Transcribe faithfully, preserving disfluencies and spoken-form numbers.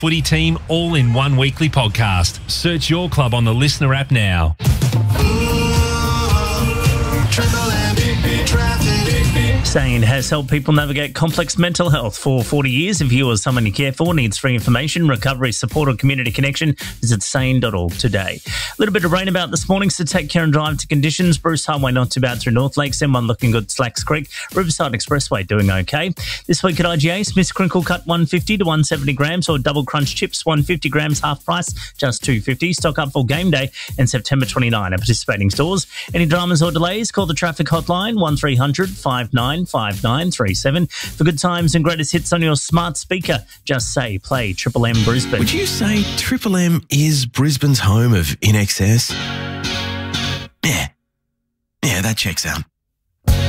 footy team all in one weekly podcast. Search your club on the Listener app now. Sane has helped people navigate complex mental health for forty years. If you or someone you care for needs free information, recovery, support or community connection, visit sane dot org today. A little bit of rain about this morning, so take care and drive to conditions. Bruce Highway not too bad through North Lakes, M one looking good, Slacks Creek. Riverside Expressway doing okay. This week at I G A, Smith's Crinkle cut one fifty to one seventy grams, or Double Crunch chips one fifty grams, half price, just two fifty. Stock up for game day and September twenty-ninth at participating stores. Any dramas or delays, call the traffic hotline one three hundred five nine five nine three seven. For good times and greatest hits on your smart speaker, just say play Triple M Brisbane. Would you say Triple M is Brisbane's home of I N X S? Yeah. Yeah, that checks out.